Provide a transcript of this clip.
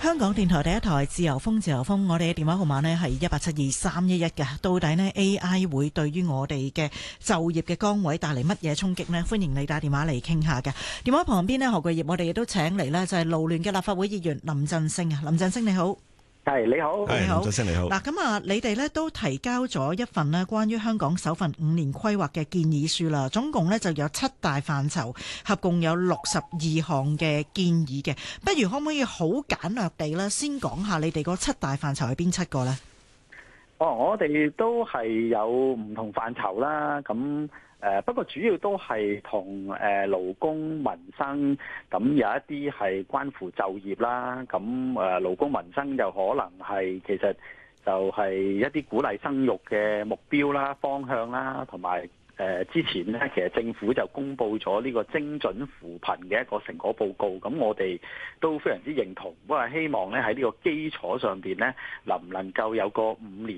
香港電台第一台自由風，自由風，我哋嘅電話號碼呢係1872311嘅。到底呢 AI 會對於我哋嘅就業嘅崗位帶嚟乜嘢衝擊呢？歡迎你打電話嚟傾下嘅。電話旁邊呢，何巨業，我哋亦都請嚟呢就係勞聯嘅立法會議員林振昇啊。林振昇你好。 係你好， 你好， 林振昇你好。 嗱，咁啊，你哋咧都提交咗一份咧關於香港首份5年規劃嘅建議書啦，總共咧就有7大範疇，合共有62項嘅建議嘅。不如可唔可以好簡略地咧，先講下你哋嗰7大範疇係邊7個呢？ 我哋都係有唔同範疇啦，咁不過主要都係同勞工民生，咁有一啲係關乎就業啦，咁勞工民生就可能係其實就係一啲鼓勵生育嘅目標啦、方向啦，同埋之前咧其實政府就公布咗呢個精準扶貧嘅一個成果報告，咁我哋都非常之認同，不過希望咧喺呢個基礎上邊咧，能唔能夠有個5年